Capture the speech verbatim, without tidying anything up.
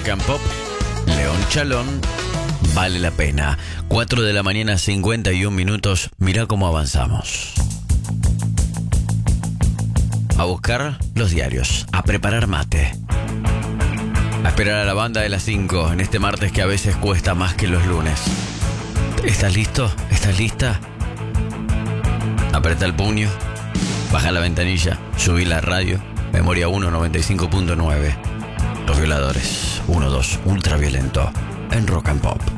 Rock and Pop, León Chalón, vale la pena. cuatro de la mañana, cincuenta y un minutos. Mirá cómo avanzamos. A buscar los diarios, a preparar mate, a esperar a la banda de las cinco en este martes que a veces cuesta más que los lunes. ¿Estás listo? ¿Estás lista? Apreta el puño, baja la ventanilla, subí la radio. Memoria uno, noventa y cinco punto nueve. Los Violadores, uno dos, ultraviolento en Rock and Pop.